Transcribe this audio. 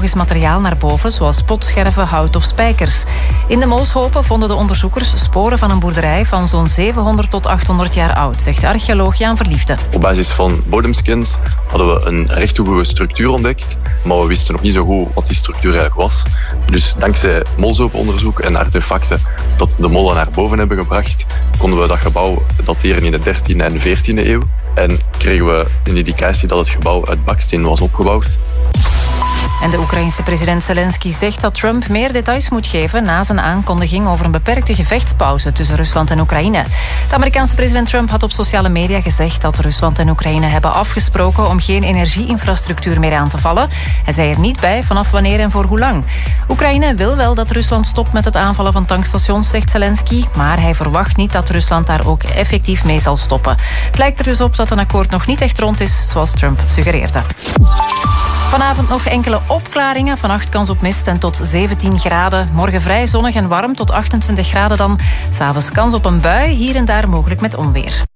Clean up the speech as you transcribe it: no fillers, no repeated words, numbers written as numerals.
archeologisch materiaal naar boven, zoals potscherven, hout of spijkers. In de mooshopen vonden de onderzoekers sporen van een boerderij van zo'n 700 tot 800 jaar oud, zegt archeoloog Jan Verliefde. Op basis van bodemscans hadden we een rechthoekige structuur ontdekt, maar we wisten nog niet zo goed wat die structuur eigenlijk was. Dus dankzij moolshooponderzoek en artefacten dat de molen naar boven hebben gebracht, konden we dat gebouw dateren in de 13e en 14e eeuw. En kregen we een indicatie dat het gebouw uit baksteen was opgebouwd. En de Oekraïense president Zelensky zegt dat Trump meer details moet geven na zijn aankondiging over een beperkte gevechtspauze tussen Rusland en Oekraïne. De Amerikaanse president Trump had op sociale media gezegd dat Rusland en Oekraïne hebben afgesproken om geen energieinfrastructuur meer aan te vallen. Hij zei er niet bij vanaf wanneer en voor hoe lang. Oekraïne wil wel dat Rusland stopt met het aanvallen van tankstations, zegt Zelensky, maar hij verwacht niet dat Rusland daar ook effectief mee zal stoppen. Het lijkt er dus op dat een akkoord nog niet echt rond is, zoals Trump suggereerde. Vanavond nog enkele opklaringen. Vannacht kans op mist en tot 17 graden. Morgen vrij zonnig en warm tot 28 graden dan. 's Avonds kans op een bui, hier en daar mogelijk met onweer.